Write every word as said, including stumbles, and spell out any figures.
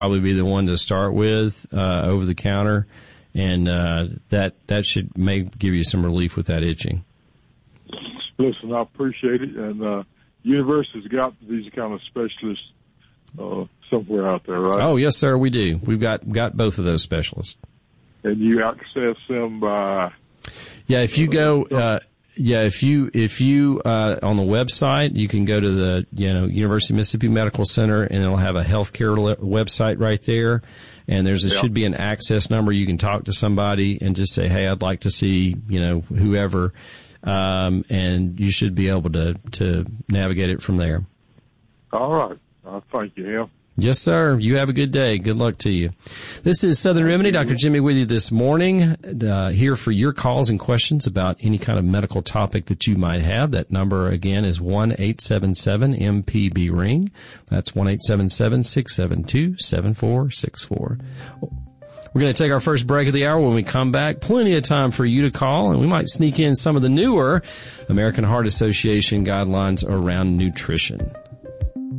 probably be the one to start with uh, over the counter, and uh, that that should may give you some relief with that itching. Listen, I appreciate it, and uh, university's got these kind of specialists uh, somewhere out there, right? Oh, yes, sir, we do. We've got got both of those specialists. And you access them by... Yeah, if you go... Uh, Yeah, if you if you uh, on the website, you can go to the you know University of Mississippi Medical Center, and it'll have a healthcare le- website right there, and there's it yeah. should be an access number. You can talk to somebody and just say, hey, I'd like to see you know whoever, um, and you should be able to to navigate it from there. All right, uh, thank you, Hal. Yes, sir. You have a good day. Good luck to you. This is Southern Remedy. Doctor Jimmy with you this morning, uh, here for your calls and questions about any kind of medical topic that you might have. That number, again, is one eight seven seven M P B ring. That's one eight seven seven, six seven two, seven four six four. We're going to take our first break of the hour. When we come back, plenty of time for you to call, and we might sneak in some of the newer American Heart Association guidelines around nutrition.